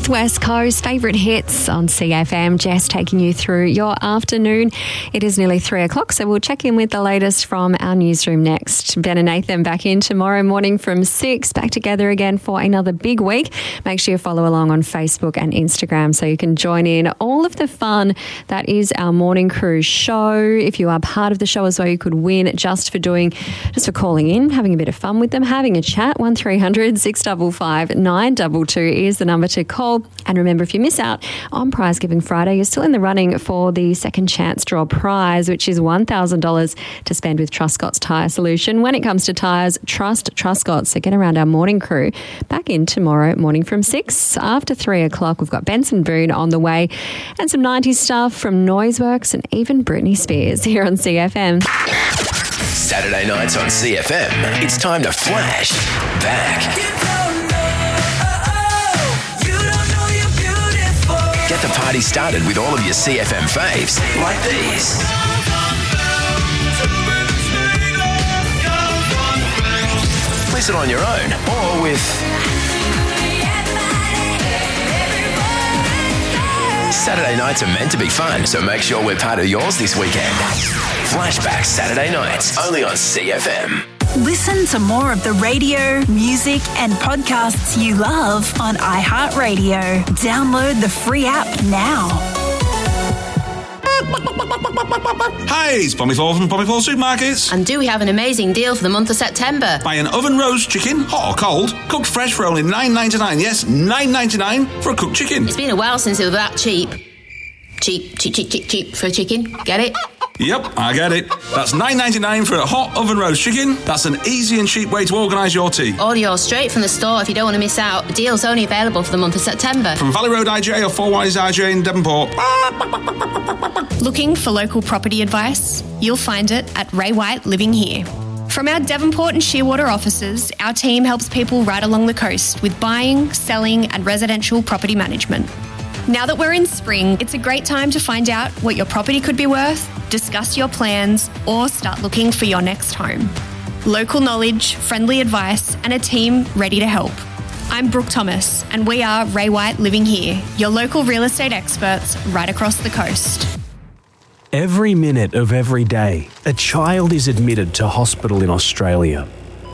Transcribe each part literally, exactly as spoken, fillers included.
Northwest Coast favourite hits on C F M. Jess taking you through your afternoon. It is nearly three o'clock, so we'll check in with the latest from our newsroom next. Ben and Nathan back in tomorrow morning from six, back together again for another big week. Make sure you follow along on Facebook and Instagram so you can join in all of the fun that is our Morning Crew show. If you are part of the show as well, you could win just for doing, just for calling in, having a bit of fun with them, having a chat. one three hundred six five five nine two two is the number to call. And remember, if you miss out on Prize Giving Friday, you're still in the running for the second chance draw prize, which is one thousand dollars to spend with Truscott's Tyre Solution. When it comes to tyres, trust Truscott. So get around our Morning Crew back in tomorrow morning from six. After three o'clock, we've got Benson Boone on the way and some nineties stuff from Noiseworks and even Britney Spears here on C F M. Saturday nights on C F M, it's time to flash back. Get the party started with all of your C F M faves, like these. Listen on your own or with Saturday nights are meant to be fun, so make sure we're part of yours this weekend. Flashback Saturday nights, only on C F M. Listen to more of the radio, music and podcasts you love on iHeartRadio. Download the free app now. Hi, it's Pommy Four from Pommy Four Supermarkets. And do we have an amazing deal for the month of September? Buy an oven roast chicken, hot or cold, cooked fresh for only nine ninety-nine. Yes, nine ninety-nine for a cooked chicken. It's been a while since it was that cheap. Cheap, cheap, cheap, cheap, cheap for a chicken. Get it? Yep, I get it. That's nine ninety-nine for a hot oven roast chicken. That's an easy and cheap way to organise your tea. Order yours straight from the store if you don't want to miss out. The deal's only available for the month of September. From Valley Road I J or Four Wise I J in Devonport. Looking for local property advice? You'll find it at Ray White Living Here. From our Devonport and Shearwater offices, our team helps people right along the coast with buying, selling and residential property management. Now that we're in spring, it's a great time to find out what your property could be worth, discuss your plans, or start looking for your next home. Local knowledge, friendly advice, and a team ready to help. I'm Brooke Thomas, and we are Ray White Living Here, your local real estate experts right across the coast. Every minute of every day, a child is admitted to hospital in Australia.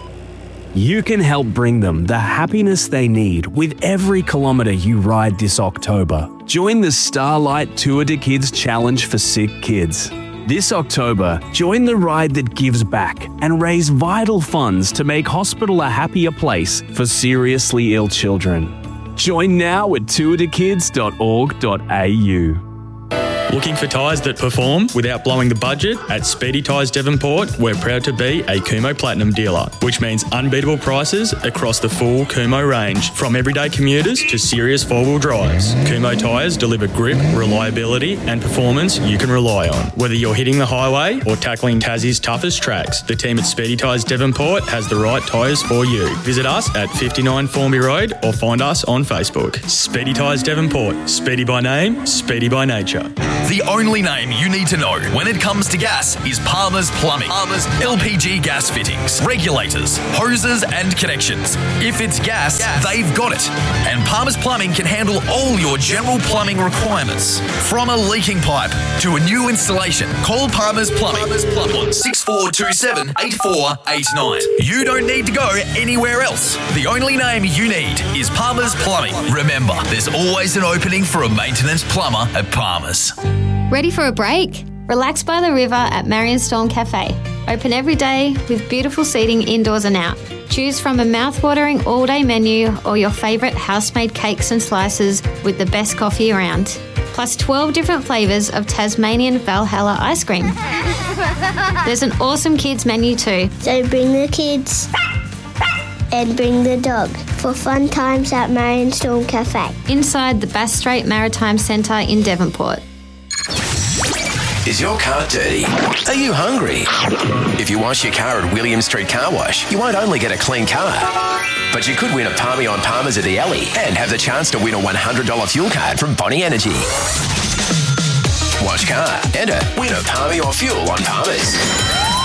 You can help bring them the happiness they need with every kilometre you ride this October. Join the Starlight Tour de Kids Challenge for Sick Kids. This October, join the ride that gives back and raise vital funds to make hospital a happier place for seriously ill children. Join now at tour de kids dot org dot a u. Looking for tyres that perform without blowing the budget? At Speedy Tyres Devonport, we're proud to be a Kumho Platinum dealer, which means unbeatable prices across the full Kumho range, from everyday commuters to serious four-wheel drives. Kumho tyres deliver grip, reliability and performance you can rely on. Whether you're hitting the highway or tackling Tassie's toughest tracks, the team at Speedy Tyres Devonport has the right tyres for you. Visit us at fifty-nine Formby Road or find us on Facebook. Speedy Tyres Devonport. Speedy by name, speedy by nature. The only name you need to know when it comes to gas is Palmer's Plumbing. Palmer's L P G gas fittings, regulators, hoses and connections. If it's gas, gas, they've got it. And Palmer's Plumbing can handle all your general plumbing requirements. From a leaking pipe to a new installation, call Palmer's Plumbing, Palmer's Plumbing on six four two seven, eight four eight nine. You don't need to go anywhere else. The only name you need is Palmer's Plumbing. Remember, there's always an opening for a maintenance plumber at Palmer's. Ready for a break? Relax by the river at Marion Storm Cafe. Open every day with beautiful seating indoors and out. Choose from a mouth-watering all-day menu or your favourite house-made cakes and slices with the best coffee around. Plus twelve different flavours of Tasmanian Valhalla ice cream. There's an awesome kids menu too. So bring the kids and bring the dog for fun times at Marion Storm Cafe. Inside the Bass Strait Maritime Centre in Devonport. Is your car dirty? Are you hungry? If you wash your car at William Street Car Wash, you won't only get a clean car, but you could win a Palmy on Palmer's at the Alley and have the chance to win a one hundred dollars fuel card from Bonnie Energy. Wash car, enter, win a Palmy or fuel on Palmer's.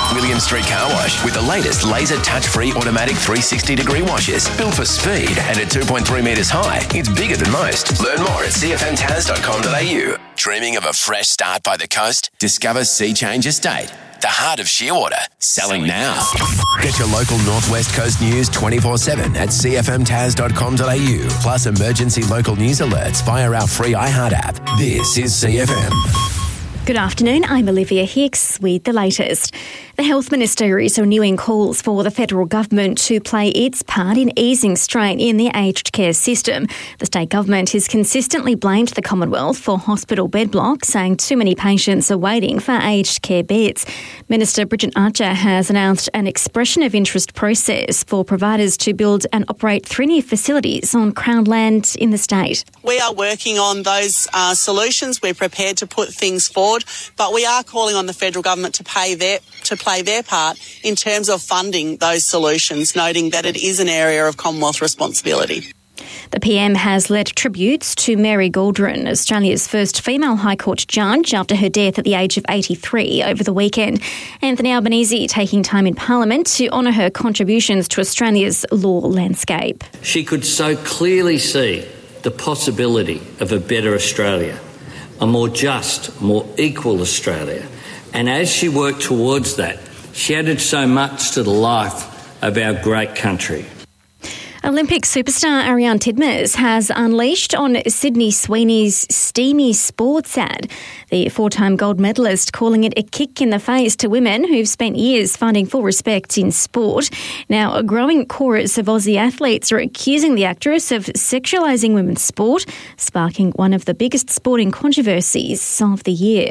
William Street Car Wash with the latest laser touch-free automatic three hundred sixty degree washes. Built for speed and at two point three metres high, it's bigger than most. Learn more at c f m taz dot com dot a u. Dreaming of a fresh start by the coast? Discover Sea Change Estate, the heart of Shearwater. Selling now. Get your local Northwest Coast news twenty-four seven at c f m taz dot com dot a u. Plus emergency local news alerts via our free iHeart app. This is C F M. Good afternoon, I'm Olivia Hicks with the latest. The Health Minister is renewing calls for the federal government to play its part in easing strain in the aged care system. The state government has consistently blamed the Commonwealth for hospital bed blocks, saying too many patients are waiting for aged care beds. Minister Bridget Archer has announced an expression of interest process for providers to build and operate three new facilities on Crown land in the state. We are working on those uh, solutions. We're prepared to put things forward. But we are calling on the federal government to pay their to play their part in terms of funding those solutions, noting that it is an area of Commonwealth responsibility. The P M has led tributes to Mary Gaudron, Australia's first female High Court judge, after her death at the age of eighty-three over the weekend. Anthony Albanese taking time in Parliament to honour her contributions to Australia's law landscape. She could so clearly see the possibility of a better Australia, a more just, more equal Australia. And as she worked towards that, she added so much to the life of our great country. Olympic superstar Ariarne Titmus has unleashed on Sydney Sweeney's steamy sports ad. The four-time gold medalist calling it a kick in the face to women who've spent years finding full respect in sport. Now, a growing chorus of Aussie athletes are accusing the actress of sexualising women's sport, sparking one of the biggest sporting controversies of the year.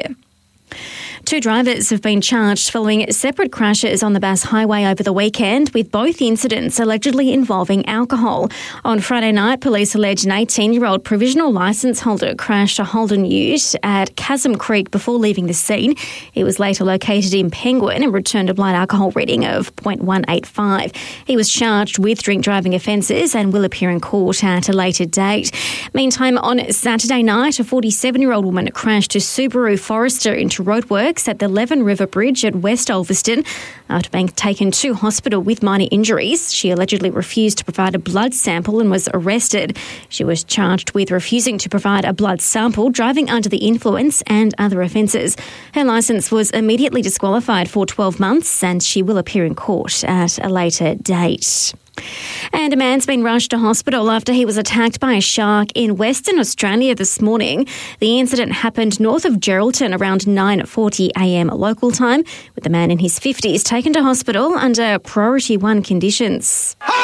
Two drivers have been charged following separate crashes on the Bass Highway over the weekend, with both incidents allegedly involving alcohol. On Friday night, police allege an eighteen-year-old provisional licence holder crashed a Holden ute at Chasm Creek before leaving the scene. He was later located in Penguin and returned a blood alcohol reading of zero point one eight five. He was charged with drink driving offences and will appear in court at a later date. Meantime, on Saturday night, a forty-seven-year-old woman crashed a Subaru Forester into roadworks at the Leven River Bridge at West Ulverston. After being taken to hospital with minor injuries, she allegedly refused to provide a blood sample and was arrested. She was charged with refusing to provide a blood sample, driving under the influence and other offences. Her licence was immediately disqualified for twelve months and she will appear in court at a later date. And a man's been rushed to hospital after he was attacked by a shark in Western Australia this morning. The incident happened north of Geraldton around nine forty a m local time, with the man in his fifties taken to hospital under Priority One conditions. For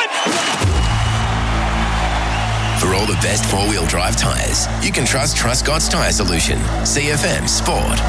all the best four-wheel drive tyres, you can trust Truscott's Tyre Solution. C F M Sport.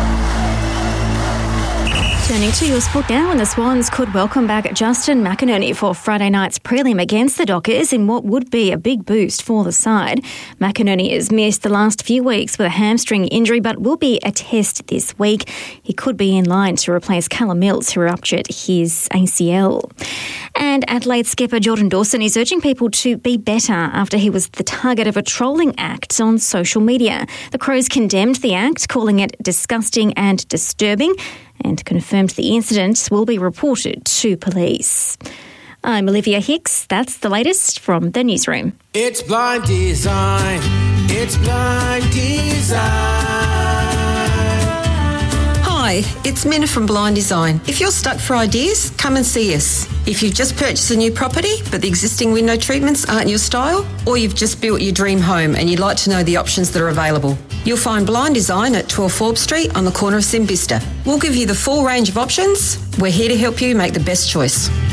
Turning to your sport now, and the Swans could welcome back Justin McInerney for Friday night's prelim against the Dockers in what would be a big boost for the side. McInerney has missed the last few weeks with a hamstring injury, but will be a test this week. He could be in line to replace Callum Mills, who ruptured his A C L. And Adelaide skipper Jordan Dawson is urging people to be better after he was the target of a trolling act on social media. The Crows condemned the act, calling it disgusting and disturbing, and confirmed the incident will be reported to police. I'm Olivia Hicks. That's the latest from the newsroom. It's Blind Design. It's Blind Design. Hi, it's Minna from Blind Design. If you're stuck for ideas, come and see us. If you've just purchased a new property but the existing window treatments aren't your style, or you've just built your dream home and you'd like to know the options that are available, you'll find Blind Design at twelve Forbes Street on the corner of Simbista. We'll give you the full range of options. We're here to help you make the best choice.